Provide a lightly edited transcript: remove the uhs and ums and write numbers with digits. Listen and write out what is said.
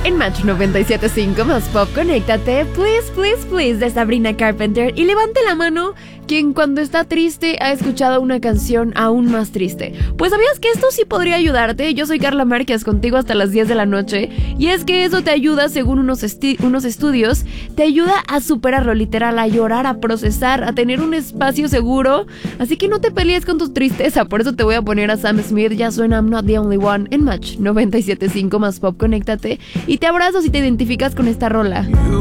En Match 97.5 más pop, conéctate, please, please, please, de Sabrina Carpenter. Y levante la mano quien cuando está triste ha escuchado una canción aún más triste. Pues ¿sabías que esto sí podría ayudarte? Yo soy Carla Márquez, contigo hasta las 10 de la noche. Y es que eso te ayuda, según unos estudios, te ayuda a superarlo, literal, a llorar, a procesar, a tener un espacio seguro. Así que no te pelees con tu tristeza. Por eso te voy a poner a Sam Smith. Ya suena I'm Not The Only One en Match 97.5 más pop, conéctate. Y te abrazo si te identificas con esta rola.